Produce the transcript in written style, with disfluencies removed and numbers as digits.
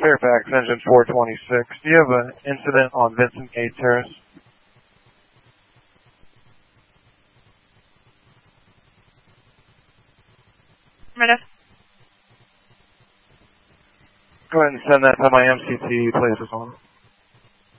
Fairfax, engine 426. Do you have an incident on Vincent Gate Terrace? Affirmative. Go ahead and send that to my MCT. Place this on.